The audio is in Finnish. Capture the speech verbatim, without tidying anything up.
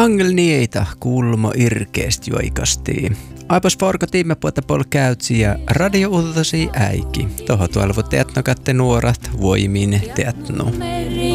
Angel niitä kulmo irkeest joikasti. Aipas forko tiimme puolta pol käytsi ja radio uutasi äiki. Toho tuolvo teatno katte nuorat voimin teatno.